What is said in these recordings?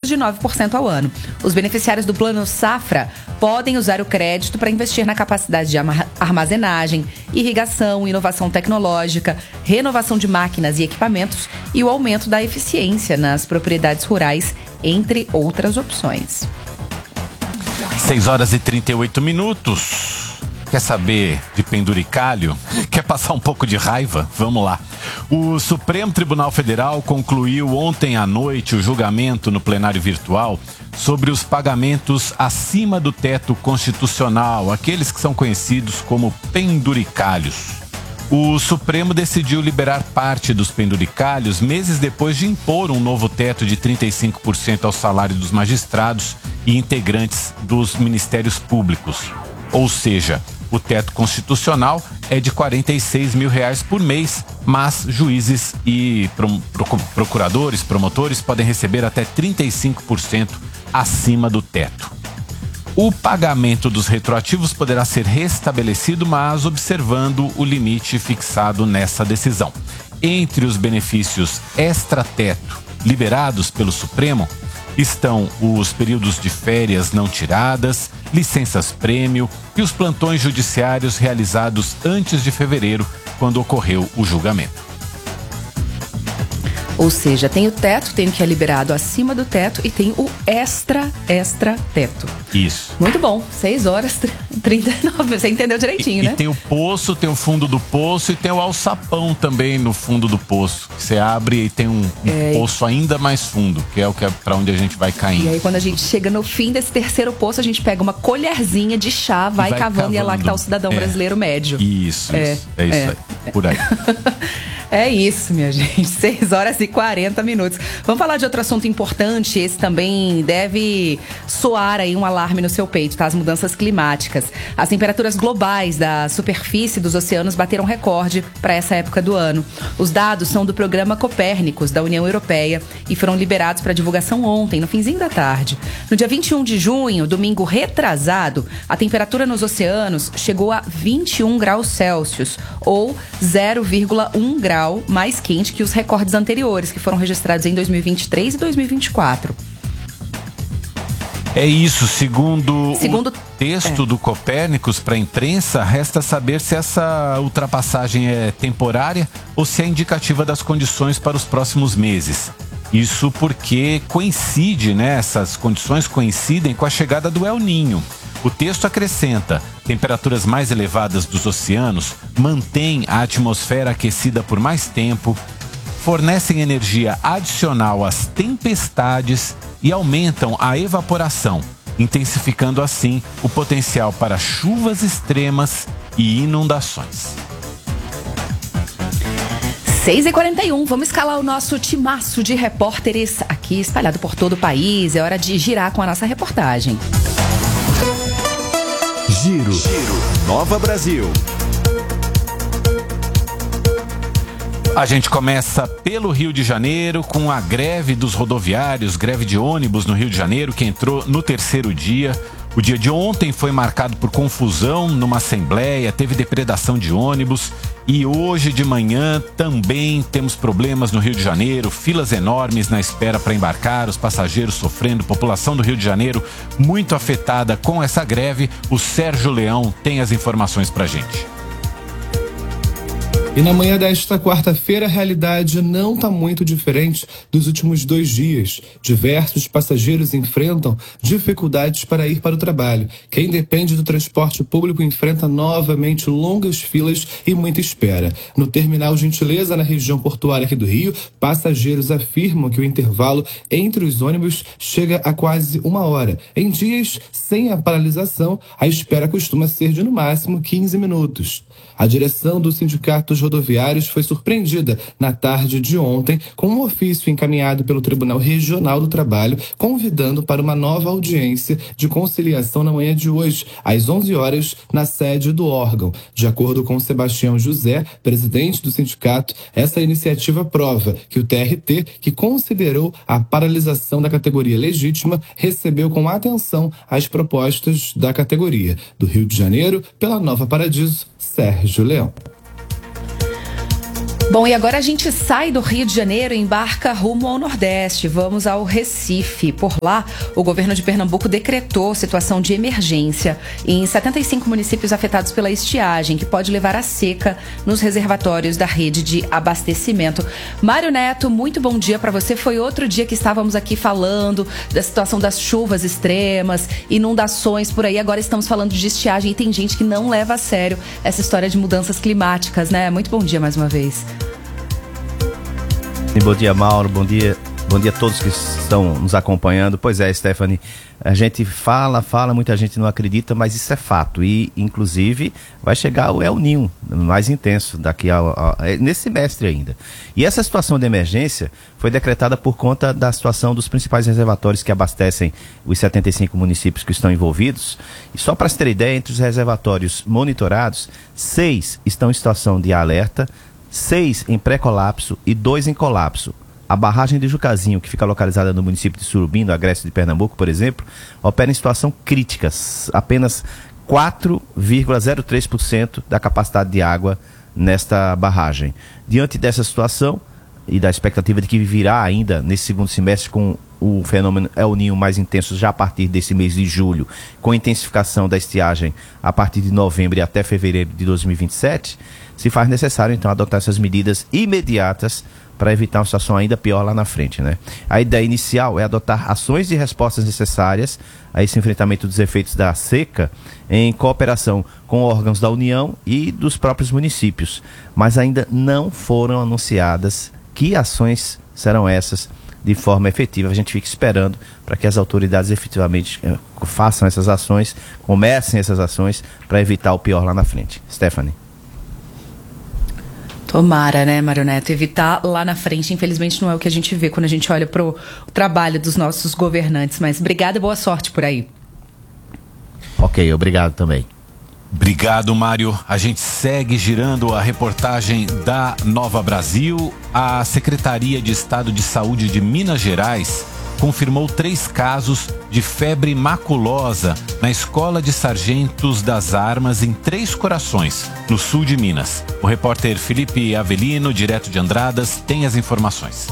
de 9% ao ano. Os beneficiários do Plano Safra podem usar o crédito para investir na capacidade de armazenagem, irrigação, inovação tecnológica, renovação de máquinas e equipamentos e o aumento da eficiência nas propriedades rurais, entre outras opções. 6h38. Quer saber de penduricalho? Quer passar um pouco de raiva? Vamos lá. O Supremo Tribunal Federal concluiu ontem à noite o julgamento no plenário virtual sobre os pagamentos acima do teto constitucional, aqueles que são conhecidos como penduricalhos. O Supremo decidiu liberar parte dos penduricalhos meses depois de impor um novo teto de 35% ao salário dos magistrados e integrantes dos ministérios públicos. Ou seja, o teto constitucional é de R$46 mil por mês, mas juízes e procuradores, promotores podem receber até 35% acima do teto. O pagamento dos retroativos poderá ser restabelecido, mas observando o limite fixado nessa decisão. Entre os benefícios extra-teto liberados pelo Supremo estão os períodos de férias não tiradas, licenças-prêmio e os plantões judiciários realizados antes de fevereiro, quando ocorreu o julgamento. Ou seja, tem o teto, tem o que é liberado acima do teto e tem o extra-teto. Isso. Muito bom. 6h39. Você entendeu direitinho, né? E tem o poço, tem o fundo do poço e tem o alçapão também no fundo do poço. Você abre e tem um poço ainda mais fundo, que é para onde a gente vai caindo. E aí, quando a gente chega no fim desse terceiro poço, a gente pega uma colherzinha de chá, vai cavando e é lá que tá o cidadão brasileiro médio. Isso. É isso aí. Por aí. É isso, minha gente. 6h40. Vamos falar de outro assunto importante. Esse também deve soar aí um alarme no seu peito, tá? As mudanças climáticas. As temperaturas globais da superfície dos oceanos bateram recorde para essa época do ano. Os dados são do programa Copérnicos, da União Europeia, e foram liberados para divulgação ontem, no finzinho da tarde. No dia 21 de junho, domingo retrasado, a temperatura nos oceanos chegou a 21 graus Celsius, ou 0,1 grau mais quente que os recordes anteriores, que foram registrados em 2023 e 2024. É isso, segundo o texto do Copérnicos para a imprensa, resta saber se essa ultrapassagem é temporária ou se é indicativa das condições para os próximos meses. Isso porque essas condições coincidem com a chegada do El Niño. O texto acrescenta: temperaturas mais elevadas dos oceanos mantêm a atmosfera aquecida por mais tempo, fornecem energia adicional às tempestades e aumentam a evaporação, intensificando assim o potencial para chuvas extremas e inundações. 6h41, vamos escalar o nosso timaço de repórteres aqui espalhado por todo o país. É hora de girar com a nossa reportagem. Giro Nova Brasil. A gente começa pelo Rio de Janeiro com a greve dos rodoviários, greve de ônibus no Rio de Janeiro, que entrou no terceiro dia. O dia de ontem foi marcado por confusão numa assembleia, teve depredação de ônibus e hoje de manhã também temos problemas no Rio de Janeiro, filas enormes na espera para embarcar, os passageiros sofrendo, população do Rio de Janeiro muito afetada com essa greve. O Sérgio Leão tem as informações pra gente. E na manhã desta quarta-feira, a realidade não está muito diferente dos últimos 2 dias. Diversos passageiros enfrentam dificuldades para ir para o trabalho. Quem depende do transporte público enfrenta novamente longas filas e muita espera. No terminal Gentileza, na região portuária aqui do Rio, passageiros afirmam que o intervalo entre os ônibus chega a quase 1 hora. Em dias sem a paralisação, a espera costuma ser de no máximo 15 minutos. A direção do Sindicato dos Rodoviários foi surpreendida na tarde de ontem com um ofício encaminhado pelo Tribunal Regional do Trabalho, convidando para uma nova audiência de conciliação na manhã de hoje, às 11 horas, na sede do órgão. De acordo com Sebastião José, presidente do sindicato, essa iniciativa prova que o TRT, que considerou a paralisação da categoria legítima, recebeu com atenção as propostas da categoria. Do Rio de Janeiro, pela Nova Paradiso, Sérgio Leão. Bom, e agora a gente sai do Rio de Janeiro e embarca rumo ao Nordeste. Vamos ao Recife. Por lá, o governo de Pernambuco decretou situação de emergência em 75 municípios afetados pela estiagem, que pode levar à seca nos reservatórios da rede de abastecimento. Mário Neto, muito bom dia para você. Foi outro dia que estávamos aqui falando da situação das chuvas extremas, inundações por aí. Agora estamos falando de estiagem e tem gente que não leva a sério essa história de mudanças climáticas, né? Muito bom dia mais uma vez. Bom dia, Mauro. Bom dia a todos que estão nos acompanhando. Pois é, Stephanie, a gente fala, muita gente não acredita, mas isso é fato. E, inclusive, vai chegar o El Niño mais intenso nesse semestre ainda. E essa situação de emergência foi decretada por conta da situação dos principais reservatórios que abastecem os 75 municípios que estão envolvidos. E só para se ter ideia, entre os reservatórios monitorados, 6 estão em situação de alerta, 6 em pré-colapso e 2 em colapso. A barragem de Jucazinho, que fica localizada no município de Surubim, no agreste de Pernambuco, por exemplo, opera em situação crítica. Apenas 4,03% da capacidade de água nesta barragem. Diante dessa situação e da expectativa de que virá ainda nesse segundo semestre com o fenômeno El Niño mais intenso já a partir desse mês de julho, com intensificação da estiagem a partir de novembro e até fevereiro de 2027, se faz necessário então adotar essas medidas imediatas para evitar uma situação ainda pior lá na frente, né? A ideia inicial é adotar ações e respostas necessárias a esse enfrentamento dos efeitos da seca em cooperação com órgãos da União e dos próprios municípios, mas ainda não foram anunciadas que ações serão essas de forma efetiva. A gente fica esperando para que as autoridades efetivamente façam essas ações, comecem essas ações para evitar o pior lá na frente. Stephanie. Tomara, né, Mário Neto? Evitar lá na frente, infelizmente, não é o que a gente vê quando a gente olha para o trabalho dos nossos governantes. Mas obrigada e boa sorte por aí. Ok, obrigado também. Obrigado, Mário. A gente segue girando a reportagem da Nova Brasil. A Secretaria de Estado de Saúde de Minas Gerais confirmou 3 casos de febre maculosa na Escola de Sargentos das Armas em Três Corações, no sul de Minas. O repórter Felipe Avelino, direto de Andradas, tem as informações.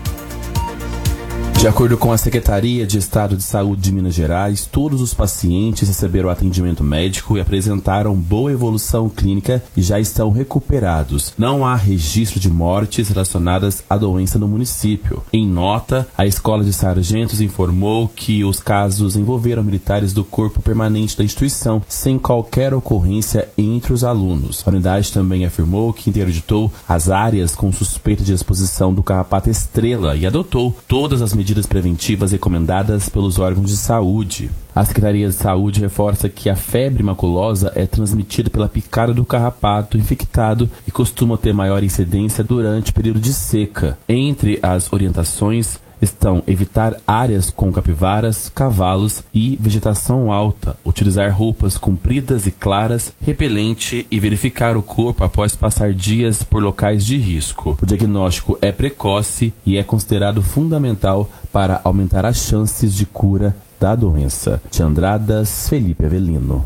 De acordo com a Secretaria de Estado de Saúde de Minas Gerais, todos os pacientes receberam atendimento médico e apresentaram boa evolução clínica e já estão recuperados. Não há registro de mortes relacionadas à doença no município. Em nota, a Escola de Sargentos informou que os casos envolveram militares do corpo permanente da instituição, sem qualquer ocorrência entre os alunos. A unidade também afirmou que interditou as áreas com suspeita de exposição do carrapato estrela e adotou todas as medidas preventivas recomendadas pelos órgãos de saúde. A Secretaria de Saúde reforça que a febre maculosa é transmitida pela picada do carrapato infectado e costuma ter maior incidência durante o período de seca. Entre as orientações estão evitar áreas com capivaras, cavalos e vegetação alta, utilizar roupas compridas e claras, repelente e verificar o corpo após passar dias por locais de risco. O diagnóstico é precoce e é considerado fundamental para aumentar as chances de cura da doença. De Andradas, Felipe Avelino.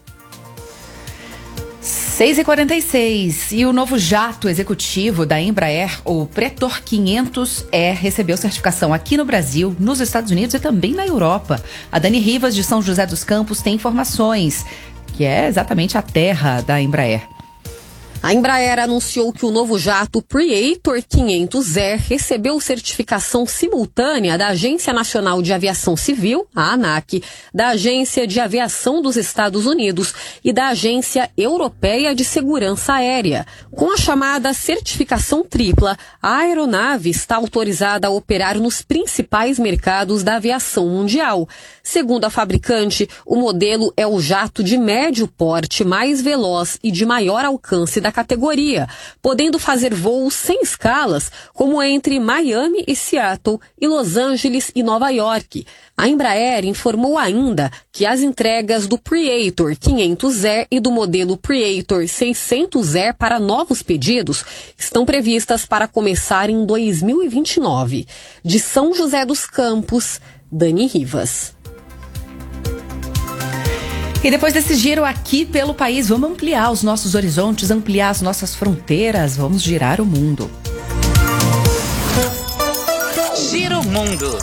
6h46, e o novo jato executivo da Embraer, o Pretor 500E, recebeu certificação aqui no Brasil, nos Estados Unidos e também na Europa. A Dani Rivas, de São José dos Campos, tem informações, que é exatamente a terra da Embraer. A Embraer anunciou que o novo jato Praetor 500E recebeu certificação simultânea da Agência Nacional de Aviação Civil, a ANAC, da Agência de Aviação dos Estados Unidos e da Agência Europeia de Segurança Aérea. Com a chamada certificação tripla, a aeronave está autorizada a operar nos principais mercados da aviação mundial. Segundo a fabricante, o modelo é o jato de médio porte, mais veloz e de maior alcance da categoria, podendo fazer voos sem escalas, como entre Miami e Seattle e Los Angeles e Nova York. A Embraer informou ainda que as entregas do Praetor 500E e do modelo Praetor 600E para novos pedidos estão previstas para começar em 2029. De São José dos Campos, Dani Rivas. E depois desse giro aqui pelo país, vamos ampliar os nossos horizontes, ampliar as nossas fronteiras, vamos girar o mundo. Giro Mundo.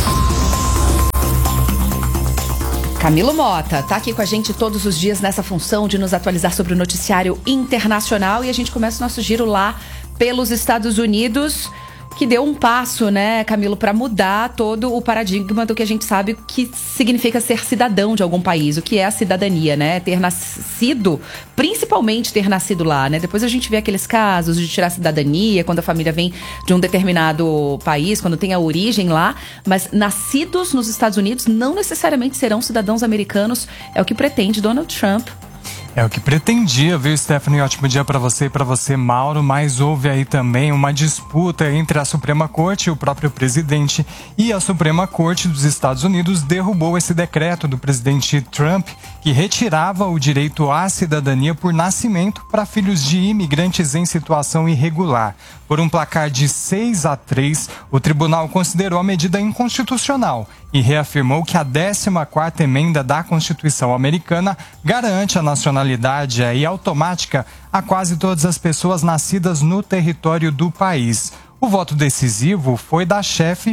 Camilo Mota tá aqui com a gente todos os dias nessa função de nos atualizar sobre o noticiário internacional, e a gente começa o nosso giro lá pelos Estados Unidos, que deu um passo, né, Camilo, para mudar todo o paradigma do que a gente sabe que significa ser cidadão de algum país, o que é a cidadania, né, ter nascido, principalmente ter nascido lá, né, depois a gente vê aqueles casos de tirar a cidadania, quando a família vem de um determinado país, quando tem a origem lá, mas nascidos nos Estados Unidos não necessariamente serão cidadãos americanos, é o que pretende Donald Trump. É o que pretendia, viu, Stephanie? Ótimo dia para você e para você, Mauro. Mas houve aí também uma disputa entre a Suprema Corte e o próprio presidente. E a Suprema Corte dos Estados Unidos derrubou esse decreto do presidente Trump que retirava o direito à cidadania por nascimento para filhos de imigrantes em situação irregular. Por um placar de 6-3, o tribunal considerou a medida inconstitucional e reafirmou que a 14ª emenda da Constituição americana garante a nacionalidade automática a quase todas as pessoas nascidas no território do país. O voto decisivo foi do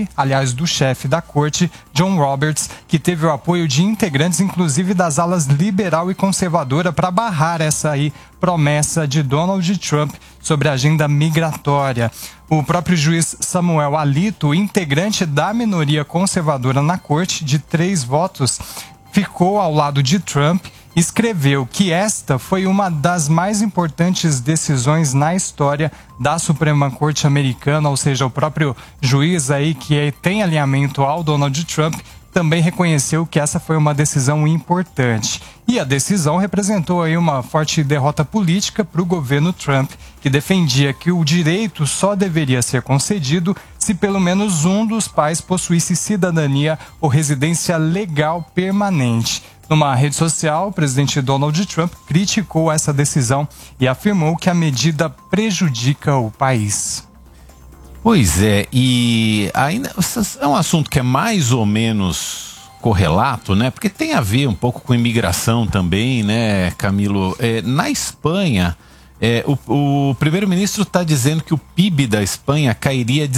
chefe da corte, John Roberts, que teve o apoio de integrantes, inclusive das alas liberal e conservadora, para barrar essa promessa de Donald Trump sobre a agenda migratória. O próprio juiz Samuel Alito, integrante da minoria conservadora na corte, de 3 votos, ficou ao lado de Trump, escreveu que esta foi uma das mais importantes decisões na história da Suprema Corte americana, ou seja, o próprio juiz aí que tem alinhamento ao Donald Trump também reconheceu que essa foi uma decisão importante. E a decisão representou aí uma forte derrota política para o governo Trump, que defendia que o direito só deveria ser concedido se pelo menos um dos pais possuísse cidadania ou residência legal permanente. Numa rede social, o presidente Donald Trump criticou essa decisão e afirmou que a medida prejudica o país. Pois é, e ainda é um assunto que é mais ou menos correlato, né? Porque tem a ver um pouco com imigração também, né, Camilo? Na Espanha, o primeiro-ministro está dizendo que o PIB da Espanha cairia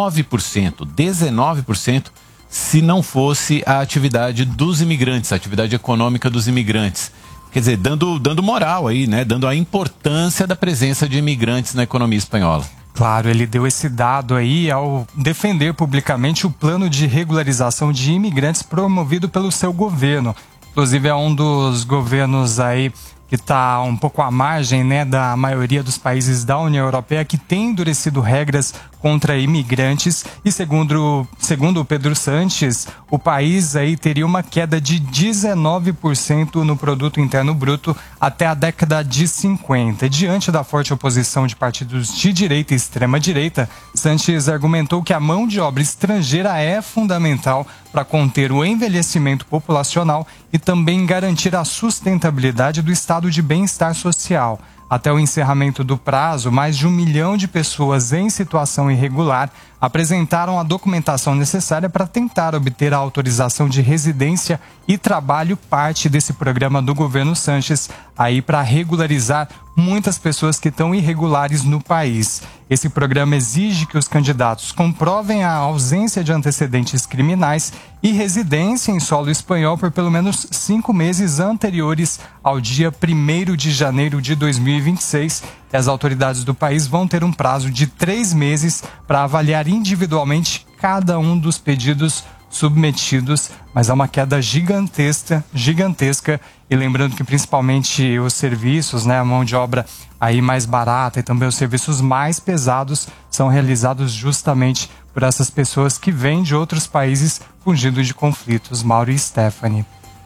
19%, se não fosse a atividade dos imigrantes, a atividade econômica dos imigrantes. Quer dizer, dando moral aí, né? Dando a importância da presença de imigrantes na economia espanhola. Claro, ele deu esse dado aí ao defender publicamente o plano de regularização de imigrantes promovido pelo seu governo. Inclusive é um dos governos aí que está um pouco à margem, né, da maioria dos países da União Europeia, que tem endurecido regras contra imigrantes, e segundo o Pedro Sanches, o país aí teria uma queda de 19% no produto interno bruto até a década de 50. Diante da forte oposição de partidos de direita e extrema-direita, Sanches argumentou que a mão de obra estrangeira é fundamental para conter o envelhecimento populacional e também garantir a sustentabilidade do estado de bem-estar social. Até o encerramento do prazo, mais de 1 milhão de pessoas em situação irregular apresentaram a documentação necessária para tentar obter a autorização de residência e trabalho, parte desse programa do governo Sanches, aí para regularizar muitas pessoas que estão irregulares no país. Esse programa exige que os candidatos comprovem a ausência de antecedentes criminais e residência em solo espanhol por pelo menos 5 meses anteriores ao dia 1º de janeiro de 2026. E as autoridades do país vão ter um prazo de 3 meses para avaliar individualmente cada um dos pedidos submetidos, mas há uma queda gigantesca, e lembrando que principalmente os serviços, né, a mão de obra aí mais barata e também os serviços mais pesados são realizados justamente por essas pessoas que vêm de outros países fugindo de conflitos. Mauro e Stephanie.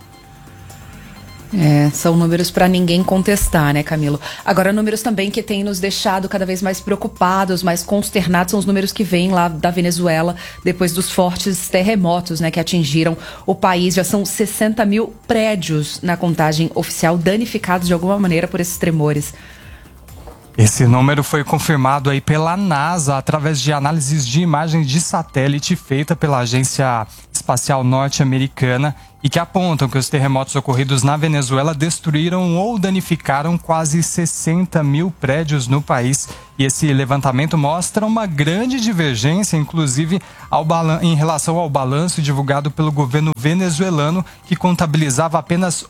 São números para ninguém contestar, né, Camilo? Agora, números também que têm nos deixado cada vez mais preocupados, mais consternados, são os números que vêm lá da Venezuela depois dos fortes terremotos, né, que atingiram o país. Já são 60 mil prédios na contagem oficial danificados de alguma maneira por esses tremores. Esse número foi confirmado aí pela NASA através de análises de imagens de satélite feita pela Agência Espacial Norte-Americana, e que apontam que os terremotos ocorridos na Venezuela destruíram ou danificaram quase 60 mil prédios no país. E esse levantamento mostra uma grande divergência, inclusive em relação ao balanço divulgado pelo governo venezuelano, que contabilizava apenas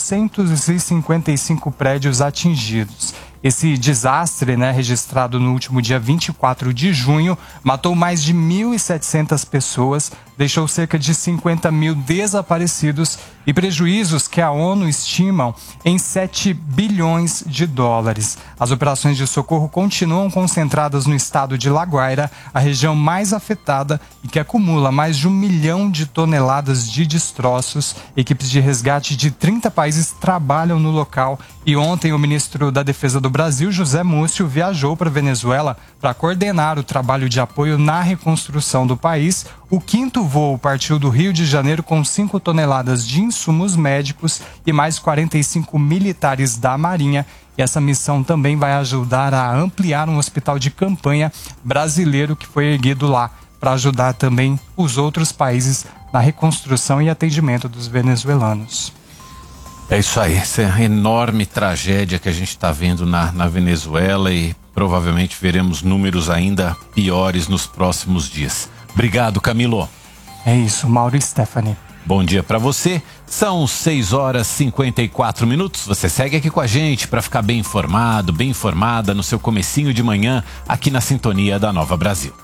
855 prédios atingidos. Esse desastre, registrado no último dia 24 de junho, matou mais de 1.700 pessoas, deixou cerca de 50 mil desaparecidos e prejuízos que a ONU estimam em 7 bilhões de dólares. As operações de socorro continuam concentradas no estado de La Guaira, a região mais afetada e que acumula mais de 1 milhão de toneladas de destroços. Equipes de resgate de 30 países trabalham no local e ontem o ministro da Defesa do Brasil, José Múcio, viajou para a Venezuela para coordenar o trabalho de apoio na reconstrução do país. O 5º voo partiu do Rio de Janeiro com 5 toneladas de insumos médicos e mais 45 militares da Marinha. E essa missão também vai ajudar a ampliar um hospital de campanha brasileiro que foi erguido lá para ajudar também os outros países na reconstrução e atendimento dos venezuelanos. É isso aí, essa é a enorme tragédia que a gente está vendo na Venezuela e provavelmente veremos números ainda piores nos próximos dias. Obrigado, Camilo. É isso, Mauro e Stephanie. Bom dia para você. São 6h54. Você segue aqui com a gente para ficar bem informado, bem informada no seu comecinho de manhã aqui na sintonia da Nova Brasil.